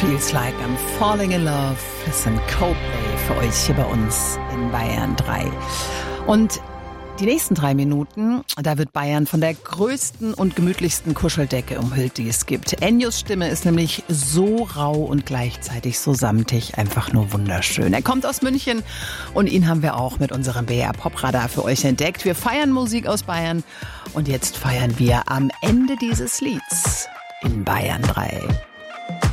Feels Like I'm Falling in Love. Listen, Coldplay für euch hier bei uns in Bayern 3. Und die nächsten 3 Minuten, da wird Bayern von der größten und gemütlichsten Kuscheldecke umhüllt, die es gibt. Enios Stimme ist nämlich so rau und gleichzeitig so samtig, einfach nur wunderschön. Er kommt aus München und ihn haben wir auch mit unserem BR Popradar für euch entdeckt. Wir feiern Musik aus Bayern und jetzt feiern wir am Ende dieses Lieds in Bayern 3.